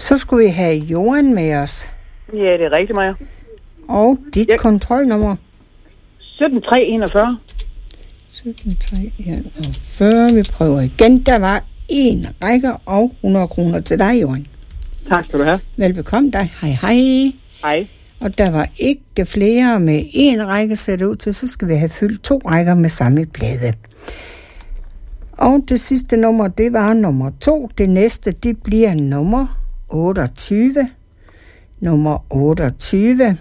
Så skulle vi have Johan med os. Ja, det er rigtigt, Maja. Og dit kontrolnummer? 17341. 17341. Vi prøver igen. Der var en række og 100 kroner til dig, Johan. Tak skal du have. Velbekomme dig. Hej, hej. Hej. Og der var ikke flere med en række sæt ud til, så skal vi have fyldt 2 rækker med samme plade. Og det sidste nummer, det var nummer 2. Det næste, det bliver nummer 28. Nummer 28.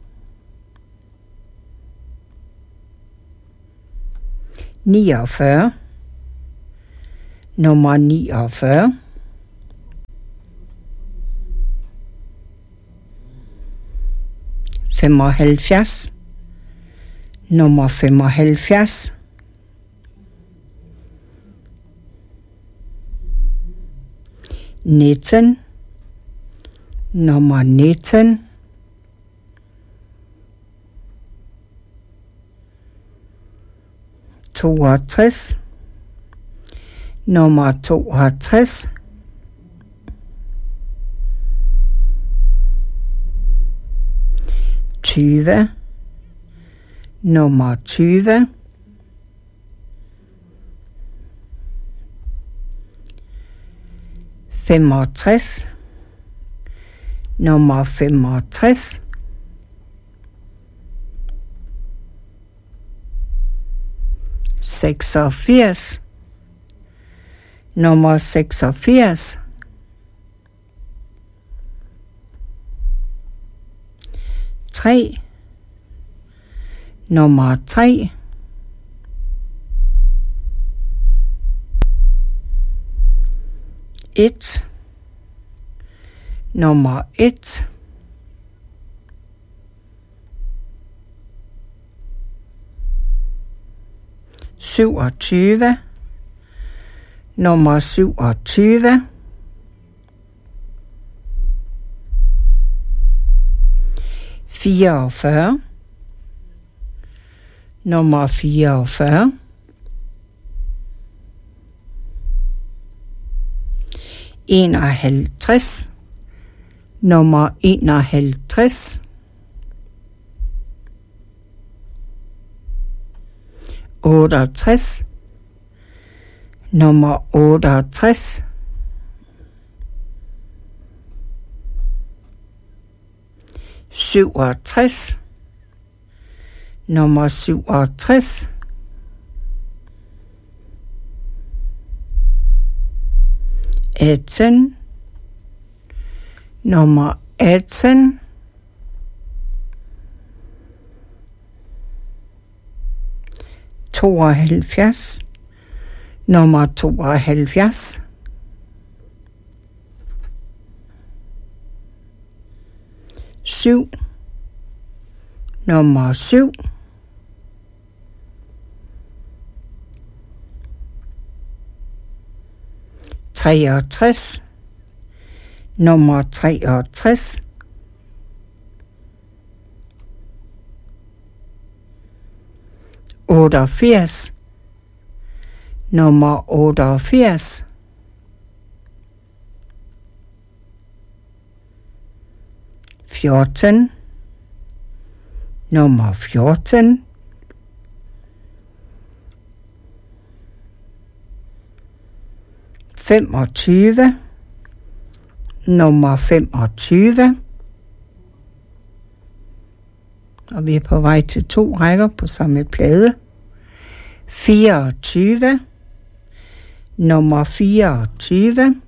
...49... ...nummer 49... ...75... ...nummer 75... ...19... ...nummer 19... ...62... ...nummer 62... ...20... ...nummer 20... ...65... ...nummer 65... ...86... ...nummer 86... ...3... ...nummer 3... ...1... ...nummer 1... ...27... ...nummer 27... ...44... ...nummer 44... ...51... ...nummer 51... ...68... ...nummer 68... ...67... ...nummer 67... ...18... ...nummer 18... ...72... ...nummer 72... ...7... ...nummer 7... ...63... ...nummer 63... ...88... ...nummer 88... ...14... ...nummer 14... ...25... ...nummer 25... ...og vi er på vej til 2 rækker på samme plade... ...24... ...nummer 24...